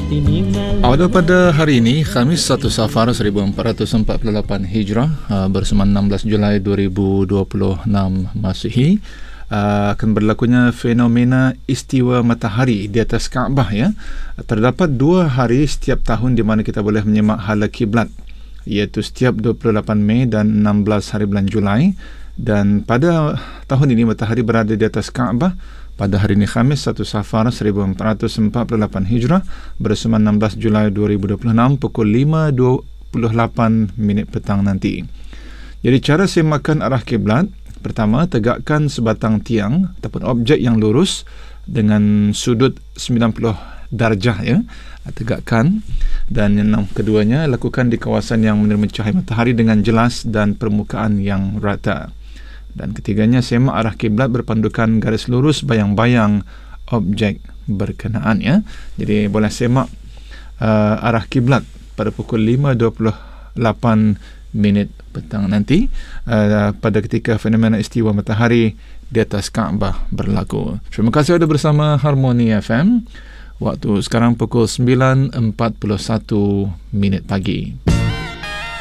Awal pada hari ini, Khamis 1 Safar 1448 Hijrah, bersamaan 16 Julai 2026 Masihi, akan berlakunya fenomena istiwa matahari di atas Kaabah. Ya, terdapat 2 hari setiap tahun di mana kita boleh menyemak hala kiblat, iaitu setiap 28 Mei dan 16 hari bulan Julai. Dan pada tahun ini matahari berada di atas Kaabah pada hari ini, Khamis 1 Safar 1448 Hijrah, bersamaan 16 Julai 2026 pukul 5.28 petang nanti. Jadi cara semakan arah kiblat, pertama, tegakkan sebatang tiang ataupun objek yang lurus dengan sudut 90 darjah, ya, tegakkan. Dan yang keduanya, lakukan di kawasan yang menerima cahaya matahari dengan jelas dan permukaan yang rata. Dan ketiganya, semak arah kiblat berpandukan garis lurus bayang-bayang objek berkenaan. Ya, jadi boleh semak arah kiblat pada pukul 5.28 petang nanti, pada ketika fenomena istiwa matahari di atas Kaabah berlaku. Terima kasih ada bersama Harmony FM. Waktu sekarang pukul 9.41 pagi.